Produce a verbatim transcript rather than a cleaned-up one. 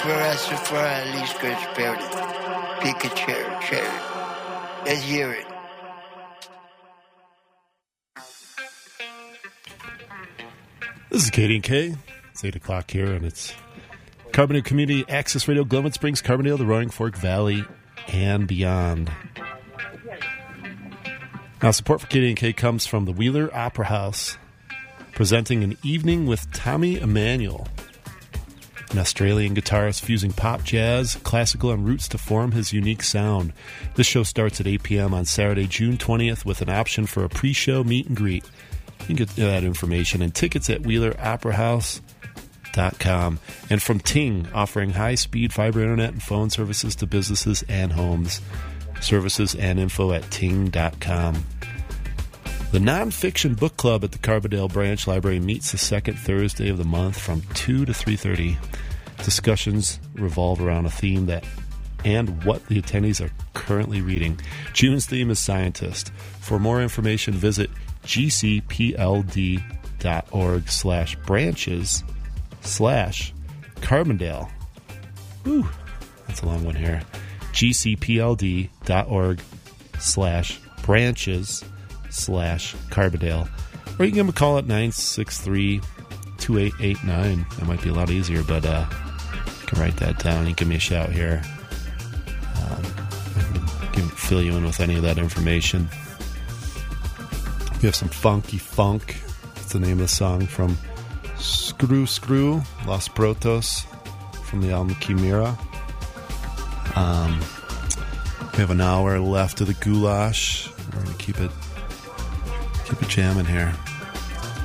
Rastafari, Lee Scratch Perry. Pick a chair, chair. Let's hear it. This is K D and K. It's eight o'clock here, and it's Carbondale Community Access Radio, Glenwood Springs, Carbondale, the Roaring Fork Valley, and beyond. Now, support for K D and K comes from the Wheeler Opera House, presenting An Evening with Tommy Emmanuel, an Australian guitarist fusing pop, jazz, classical, and roots to form his unique sound. This show starts at eight p.m. on Saturday, June twentieth, with an option for a pre-show meet and greet. You can get that information and tickets at wheeler opera house dot com. And from Ting, offering high-speed fiber internet and phone services to businesses and homes. Services and info at ting dot com. The Nonfiction Book Club at the Carbondale Branch Library meets the second Thursday of the month from two to three thirty. Discussions revolve around a theme that and what the attendees are currently reading. June's theme is scientist. For more information, visit gcpld.org slash branches slash Carbondale. Ooh, that's a long one here. gcpld.org slash branches slash Carbondale. Or you can give them a call at nine six three, two eight eight nine. That might be a lot easier, but uh, you can write that down and give me a shout here. Um, I can fill you in with any of that information. We have some funky funk. That's the name of the song from Screw Screw, Los Protos, from the album Chimera. Um, we have an hour left of the goulash. We're going to keep it, keep it jamming here.